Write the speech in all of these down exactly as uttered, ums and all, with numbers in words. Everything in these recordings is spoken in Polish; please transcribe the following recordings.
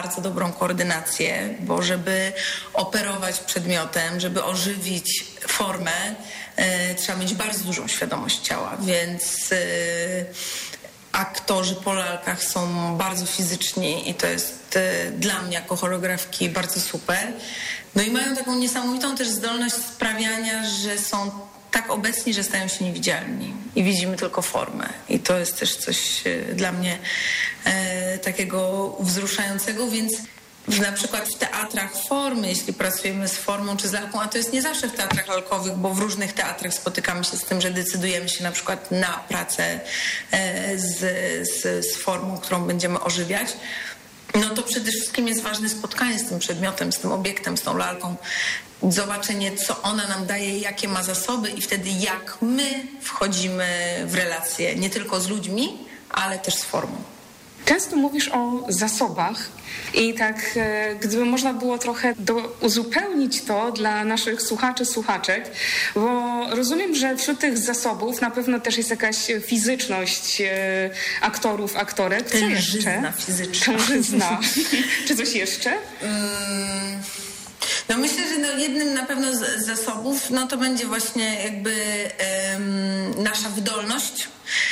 bardzo dobrą koordynację, bo żeby operować przedmiotem, żeby ożywić formę, y, trzeba mieć bardzo dużą świadomość ciała, więc y, aktorzy po lalkach są bardzo fizyczni i to jest y, dla mnie jako choreografki bardzo super. No i mają taką niesamowitą też zdolność sprawiania, że są tak obecni, że stają się niewidzialni i widzimy tylko formę. I to jest też coś y, dla mnie y, takiego wzruszającego, więc w, na przykład w teatrach formy, jeśli pracujemy z formą czy z lalką, a to jest nie zawsze w teatrach lalkowych, bo w różnych teatrach spotykamy się z tym, że decydujemy się na przykład na pracę e, z, z, z formą, którą będziemy ożywiać, no to przede wszystkim jest ważne spotkanie z tym przedmiotem, z tym obiektem, z tą lalką, zobaczenie, co ona nam daje, jakie ma zasoby i wtedy jak my wchodzimy w relacje nie tylko z ludźmi, ale też z formą. Często mówisz o zasobach i tak e, gdyby można było trochę do, uzupełnić to dla naszych słuchaczy, słuchaczek, bo rozumiem, że wśród tych zasobów na pewno też jest jakaś fizyczność e, aktorów, aktorek. Co Tężyzna jeszcze? fizyczna. Tężyzna. Czy coś jeszcze? Um... No myślę, że no jednym na pewno z zasobów no to będzie właśnie jakby um, nasza wydolność,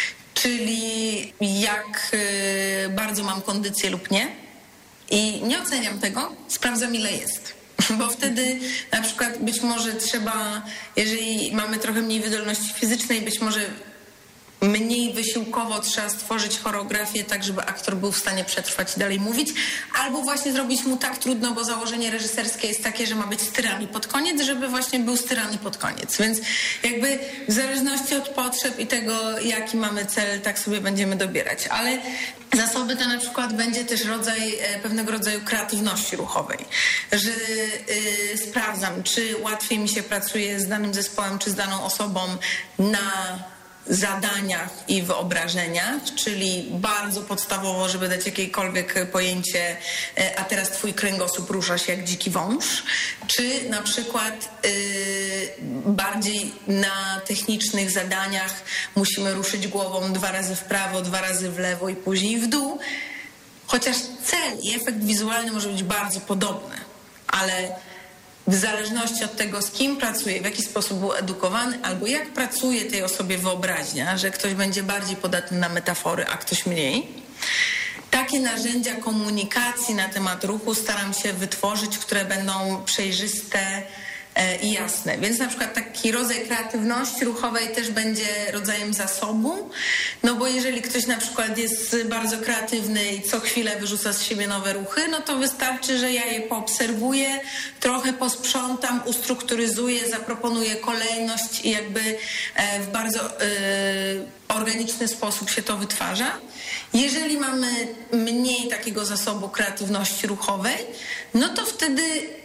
czyli jak y, bardzo mam kondycję lub nie. I nie oceniam tego, sprawdzam ile jest. Bo wtedy na przykład być może trzeba, jeżeli mamy trochę mniej wydolności fizycznej, być może mniej wysiłkowo trzeba stworzyć choreografię tak, żeby aktor był w stanie przetrwać i dalej mówić, albo właśnie zrobić mu tak trudno, bo założenie reżyserskie jest takie, że ma być styrany pod koniec, żeby właśnie był styrany pod koniec. Więc jakby w zależności od potrzeb i tego, jaki mamy cel, tak sobie będziemy dobierać. Ale zasoby to na przykład będzie też rodzaj, pewnego rodzaju kreatywności ruchowej, że yy, sprawdzam, czy łatwiej mi się pracuje z danym zespołem, czy z daną osobą na zadaniach i wyobrażeniach, czyli bardzo podstawowo, żeby dać jakiekolwiek pojęcie, a teraz twój kręgosłup rusza się jak dziki wąż, czy na przykład yy, bardziej na technicznych zadaniach musimy ruszyć głową dwa razy w prawo, dwa razy w lewo i później w dół, chociaż cel i efekt wizualny może być bardzo podobny, ale w zależności od tego, z kim pracuje, w jaki sposób był edukowany, albo jak pracuje tej osobie wyobraźnia, że ktoś będzie bardziej podatny na metafory, a ktoś mniej. Takie narzędzia komunikacji na temat ruchu staram się wytworzyć, które będą przejrzyste i jasne. Więc na przykład taki rodzaj kreatywności ruchowej też będzie rodzajem zasobu, no bo jeżeli ktoś na przykład jest bardzo kreatywny i co chwilę wyrzuca z siebie nowe ruchy, no to wystarczy, że ja je poobserwuję, trochę posprzątam, ustrukturyzuję, zaproponuję kolejność i jakby w bardzo yy, organiczny sposób się to wytwarza. Jeżeli mamy mniej takiego zasobu kreatywności ruchowej, no to wtedy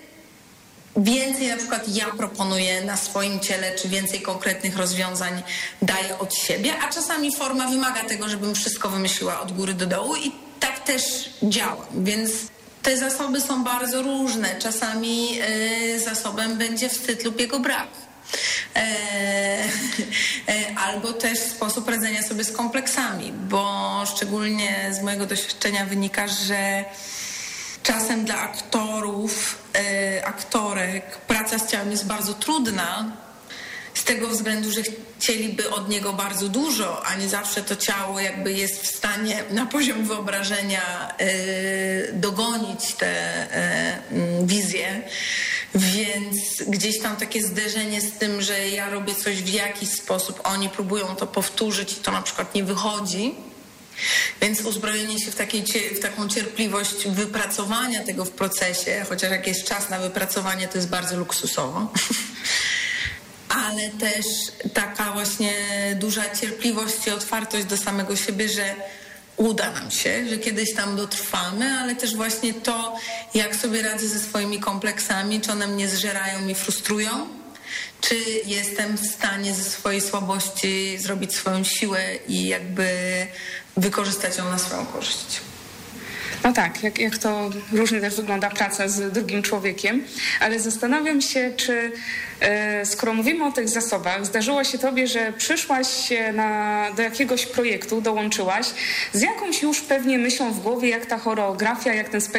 więcej na przykład ja proponuję na swoim ciele, czy więcej konkretnych rozwiązań daję od siebie, a czasami forma wymaga tego, żebym wszystko wymyśliła od góry do dołu i tak też działam, więc te zasoby są bardzo różne. Czasami yy, zasobem będzie wstyd lub jego brak. E, e, albo też sposób radzenia sobie z kompleksami, bo szczególnie z mojego doświadczenia wynika, że czasem dla aktorów, e, aktorek praca z ciałem jest bardzo trudna z tego względu, że chcieliby od niego bardzo dużo, a nie zawsze to ciało jakby jest w stanie na poziom wyobrażenia e, dogonić te e, wizje. Więc gdzieś tam takie zderzenie z tym, że ja robię coś w jakiś sposób, oni próbują to powtórzyć i to na przykład nie wychodzi. Więc uzbrojenie się w, takiej, w taką cierpliwość wypracowania tego w procesie, chociaż jak jest czas na wypracowanie, to jest bardzo luksusowo. Ale też taka właśnie duża cierpliwość i otwartość do samego siebie, że uda nam się, że kiedyś tam dotrwamy, ale też właśnie to, jak sobie radzę ze swoimi kompleksami, czy one mnie zżerają i frustrują, czy jestem w stanie ze swojej słabości zrobić swoją siłę i jakby wykorzystać ją na swoją korzyść. No tak, jak, jak to różnie też wygląda praca z drugim człowiekiem, ale zastanawiam się, czy e, skoro mówimy o tych zasobach, zdarzyło się tobie, że przyszłaś na, do jakiegoś projektu, dołączyłaś z jakąś już pewnie myślą w głowie, jak ta choreografia, jak ten spektakl